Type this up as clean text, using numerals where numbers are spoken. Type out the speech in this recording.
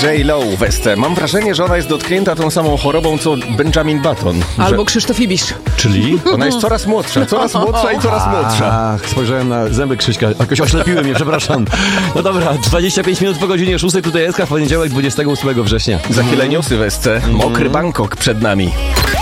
J.Lo Westę. Mam wrażenie, że ona jest dotknięta tą samą chorobą, co Benjamin Button. Albo Krzysztof Ibisz. Czyli? Ona jest coraz młodsza i coraz młodsza. Ach, spojrzałem na zęby Krzyśka, jakoś oślepiły mnie, przepraszam. No dobra, 25 minut po godzinie 6, tutaj SK w poniedziałek 28 września. Za chwilę newsy, Westę. Mokry Bangkok przed nami.